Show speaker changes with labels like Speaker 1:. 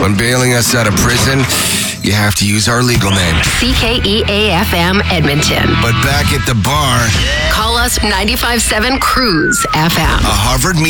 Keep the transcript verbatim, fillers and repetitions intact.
Speaker 1: When bailing us out of prison, you have to use our legal name.
Speaker 2: C K E A F M Edmonton.
Speaker 1: But back at the bar,
Speaker 2: Call us ninety-five point seven Cruise F M.
Speaker 1: a Harvard